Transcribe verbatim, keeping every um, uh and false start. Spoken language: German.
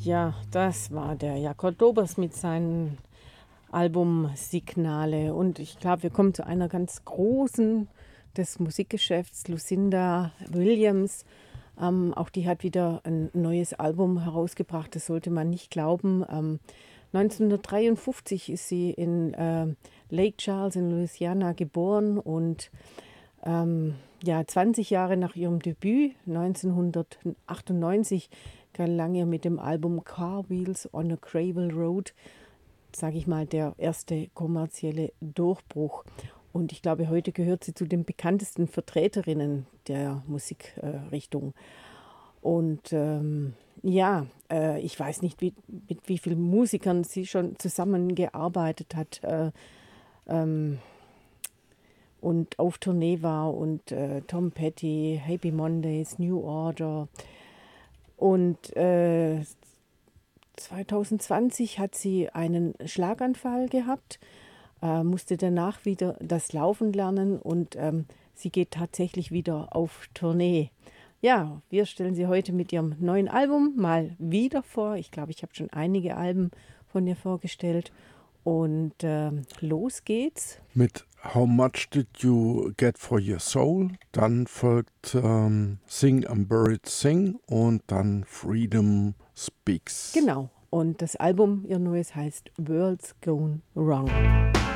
Ja, das war der Jakob Dobers mit seinem Album Signale. Und ich glaube, wir kommen zu einer ganz großen des Musikgeschäfts, Lucinda Williams. Ähm, auch die hat wieder ein neues Album herausgebracht, das sollte man nicht glauben. Ähm, neunzehnhundertdreiundfünfzig ist sie in äh, Lake Charles in Louisiana geboren und ähm, ja, zwanzig Jahre nach ihrem Debüt, neunzehnhundertachtundneunzig, gelang ihr mit dem Album Car Wheels on a Gravel Road, sage ich mal, der erste kommerzielle Durchbruch. Und ich glaube, heute gehört sie zu den bekanntesten Vertreterinnen der Musikrichtung. Und ähm, ja, äh, ich weiß nicht, wie, mit wie vielen Musikern sie schon zusammengearbeitet hat. Äh, ähm, und auf Tournee war und äh, Tom Petty, Happy Mondays, New Order. Und äh, zwanzig zwanzig hat sie einen Schlaganfall gehabt, äh, musste danach wieder das Laufen lernen und ähm, sie geht tatsächlich wieder auf Tournee. Ja, wir stellen sie heute mit ihrem neuen Album mal wieder vor. Ich glaube, ich habe schon einige Alben von ihr vorgestellt. Und ähm, los geht's. Mit How Much Did You Get for Your Soul? Dann folgt ähm, Sing I'm Buried Sing und dann Freedom Speaks. Genau. Und das Album, ihr neues, heißt World's Gone Wrong.